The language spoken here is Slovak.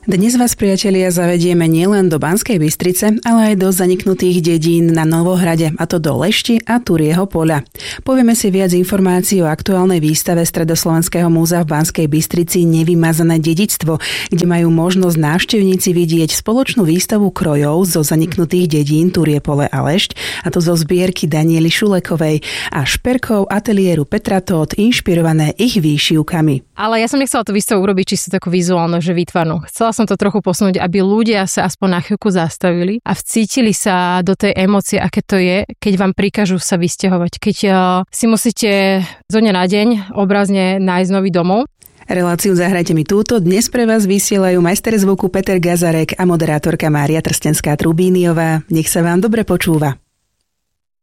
Dnes vás, priatelia, zavedieme nielen do Banskej Bystrice, ale aj do zaniknutých dedín na Novohrade, a to do Lešti a Turieho Poľa. Povieme si viac informácií o aktuálnej výstave Stredoslovenského múzea v Banskej Bystrici Nevymazané dedičstvo, kde majú možnosť návštevníci vidieť spoločnú výstavu krojov zo zaniknutých dedín Turie Pole a Lešť, a to zo zbierky Daniely Šulekovej a šperkov ateliéru Petra Tóth, inšpirované ich výšivkami. Ale ja som nechcela tú výstavu urobiť čisto takú vizuálnu, že výtvarnú. Chcela som to trochu posunúť, aby ľudia sa aspoň na chvíľku zastavili a vcítili sa do tej emócie, aké to je, keď vám prikažú sa vysťahovať. Keď si musíte zo dňa na deň obrazne nájsť nový domov. Reláciu Zahrajte mi túto dnes pre vás vysielajú majster zvuku Peter Gazarek a moderátorka Mária Trstenská-Trubíniová. Nech sa vám dobre počúva.